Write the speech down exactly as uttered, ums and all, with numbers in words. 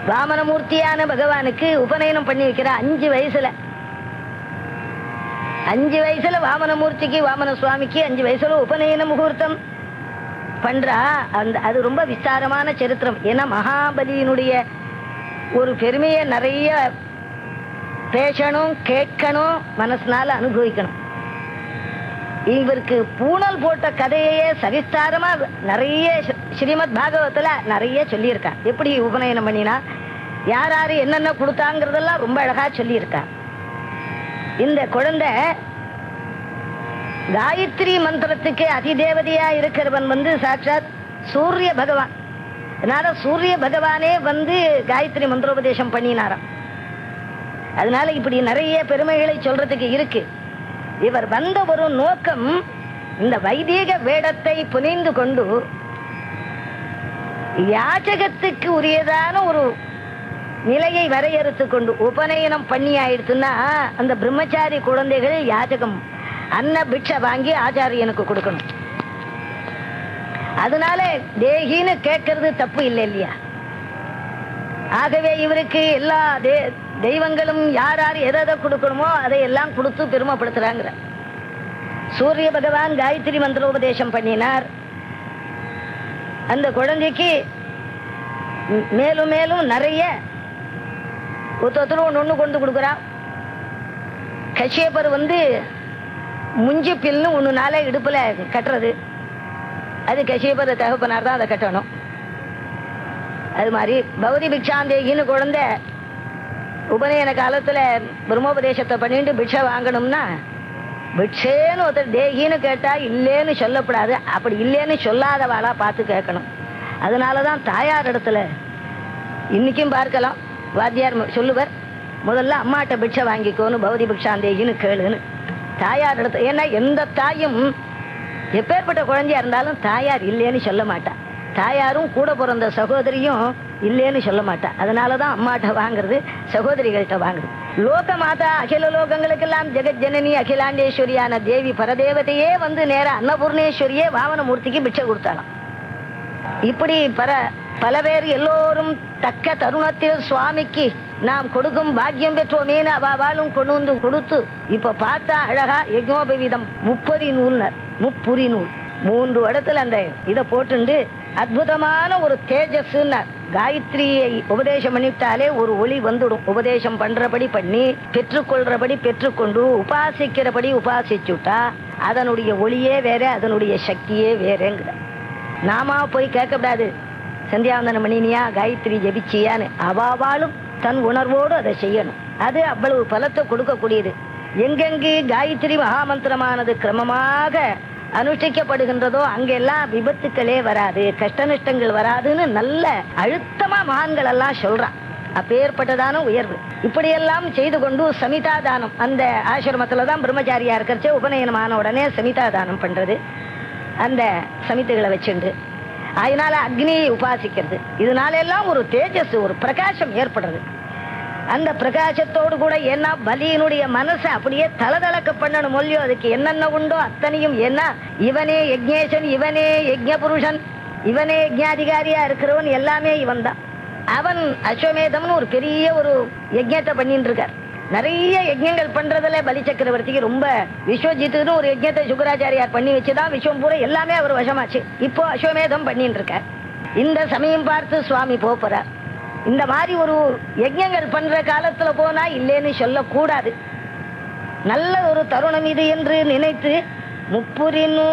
வாமனமூர்த்தியான பகவானுக்கு உபநயனம் பண்ணி வைக்கிற அஞ்சு வயசுல அஞ்சு வயசுல வாமனமூர்த்திக்கு வாமன சுவாமிக்கு அஞ்சு வயசுல உபநயன முகூர்த்தம் பண்றா. அந்த அது ரொம்ப விஸ்தாரமான சரித்திரம். ஏன்னா மகாபலியினுடைய ஒரு பெருமையை நிறைய பேசணும், கேட்கணும், மனசுனால அனுபவிக்கணும். இவருக்கு பூணல் போட்ட கதையே சவிஸ்தாரமா நிறைய ஸ்ரீமத் பாகவத்துல நிறைய சொல்லியிருக்கா. எப்படி உபநயனம் பண்ணினா, யார் யாரு என்னென்ன கொடுத்தாங்கிறதெல்லாம் ரொம்ப அழகா சொல்லியிருக்கா. இந்த குழந்தை காயத்ரி மந்திரத்துக்கு அதிதேவதையா இருக்கிறவன் வந்து சாட்சாத் சூரிய பகவான். அதனால சூரிய பகவானே வந்து காயத்ரி மந்திரோபதேசம் பண்ணினாராம். அதனால இப்படி நிறைய பெருமைகளை சொல்றதுக்கு இருக்கு. இவர் வந்த ஒரு நோக்கம், இந்த வைதீக வேடத்தை புனைந்து கொண்டு யாச்சகத்துக்கு உரியதான ஒரு நிலையை வரையறுத்து கொண்டு உபநயனம் பண்ணி ஆயிடுச்சுன்னா அந்த பிரம்மச்சாரி குழந்தைகள் யாச்சகம் அன்ன பிட்சை வாங்கி ஆச்சாரியனுக்கு கொடுக்கணும். அதனால தேகின்னு கேட்கறது தப்பு இல்லை இல்லையா? ஆகவே இவருக்கு எல்லா தெய்வங்களும் யார் யார் எதை கொடுக்கணுமோ அதையெல்லாம் கொடுத்து பெருமைப்படுத்துறாங்க. சூரிய பகவான் காயத்ரி மந்திரோபதேசம் பண்ணினார். அந்த குழந்தைக்கு மேலும் மேலும் நிறைய ஒருத்தரும் ஒன்று ஒன்று கொண்டு கொடுக்குறான். கஷ்யபர் வந்து முஞ்சி பில்னு ஒன்று நாளே இடுப்புல கட்டுறது, அது கஷ்யபர் தகப்பனார் தான் அதை கட்டணும். அது மாதிரி பௌதி பிக்ஷாந்தேகின்னு குழந்தை உபநயன காலத்துல பிரம்மோபதேசத்தை பண்ணிட்டு பிக்ஷை வாங்கணும்னா, பிக்ஷேன்னு ஒருத்தர் தேகின்னு கேட்டா இல்லேன்னு சொல்லப்படாது. அப்படி இல்லேன்னு சொல்லாதவாளா பார்த்து கேட்கணும். அதனாலதான் தாயார் இடத்துல இன்னைக்கும் பார்க்கலாம், வாத்தியார் சொல்லுவர், முதல்ல அம்மாட்ட பிக்ஷை வாங்கிக்கோன்னு பௌதி பிக்ஷாந்தேகின்னு கேளுன்னு தாயார் இடத்துல. ஏன்னா எந்த தாயும் எப்பேற்பட்ட குழந்தையா இருந்தாலும் தாயார் இல்லேன்னு சொல்ல மாட்டா. தாயாரும் கூட பிறந்த சகோதரியும் இல்லேன்னு சொல்ல மாட்டா. அதனாலதான் அம்மாட்ட வாங்குறது, சகோதரிகள்கிட்ட வாங்குறது. லோக மாதா அகில லோகங்களுக்கெல்லாம் ஜெகத் ஜனனி அகிலாண்டேஸ்வரியான தேவி பரதேவதையே வந்து நேர அன்னபூர்ணேஸ்வரியே வாமனமூர்த்திக்கு பிச்சை கொடுத்தாலும். இப்படி பல பல பேர் எல்லோரும் தக்க தருணத்தில் சுவாமிக்கு நாம் கொடுக்கும் பாக்கியம் பெற்றோமேனு அவாலும் கொண்டு வந்து கொடுத்து இப்ப பார்த்தா அழகா யஜ்னோபவீதம் முப்பரி நூல்னர் முப்புரி நூல் மூன்று இடத்துல அந்த இதை போட்டு அற்புதமான ஒரு தேஜஸ். காயத்ரியை உபதேசம் பண்ணிவிட்டாலே ஒரு ஒளி வந்துடும். உபதேசம் பண்றபடி பண்ணி பெற்றுக்கொள்றபடி பெற்றுக்கொண்டு உபாசிக்கிறபடி உபாசிச்சுட்டா அதனுடைய ஒளியே வேற, அதனுடைய சக்தியே வேறங்கிற. நாம போய் கேட்கக்கூடாது சந்தியாவந்தனம் பண்ணினியா காயத்ரி ஜபிச்சியான்னு. அவாவாலும் தன் உணர்வோடு அதை செய்யணும். அது அவ்வளவு பலத்தை கொடுக்கக்கூடியது. எங்கெங்கு காயத்ரி மகாமந்திரமானது கிரமமாக அனுஷ்டிக்கப்படுகின்றதோ அங்கெல்லாம் விபத்துக்களே வராது, கஷ்ட நஷ்டங்கள் வராதுன்னு நல்ல அழுத்தமா மகான்கள் எல்லாம் சொல்றான். அப்பேற்பட்டதான உயர்வு இப்படியெல்லாம் செய்து கொண்டு சமிதா தானம், அந்த ஆசிரமத்துலதான் பிரம்மச்சாரியா இருக்கிறச்சே உபநயனமான உடனே சமிதா தானம் பண்றது. அந்த சமித்துகளை வச்சுண்டு அதனால அக்னியை உபாசிக்கிறது. இதனால எல்லாம் ஒரு தேஜஸ், ஒரு பிரகாசம் ஏற்படுறது. அந்த பிரகாசத்தோடு கூட என்ன பலியினுடைய மனசை அப்படியே தளதளக்க பண்ணணும் மொழியோ. அதுக்கு என்னென்ன உண்டோ அத்தனையும். ஏன்னா இவனே யஜ்ஞேசன், இவனே யஜ்ஞ புருஷன், இவனே யஜ்ஞாதிகாரியா இருக்கிறவன், எல்லாமே இவன் தான். அவன் அஸ்வமேதம்னு ஒரு பெரிய ஒரு யஜ்ஞத்தை பண்ணிட்டு இருக்கார். நிறைய யஜ்ஞங்கள் பண்றதுல பலி சக்கரவர்த்திக்கு ரொம்ப, விஸ்வஜித்துன்னு ஒரு யஜ்ஞத்தை சுக்கராச்சாரியார் பண்ணி வச்சுதான் விஸ்வம் பூரா எல்லாமே அவர் வசமாச்சு. இப்போ அஸ்வமேதம் பண்ணிட்டு இருக்கார். இந்த சமயம் பார்த்து சுவாமி போறார். இந்த மாதிரி ஒரு யஜ்ஞங்கள் பண்ற காலத்துல போனா இல்லேன்னு சொல்லக்கூடாது. நல்ல ஒரு தருணம் இது என்று நினைத்து முப்புரின்னு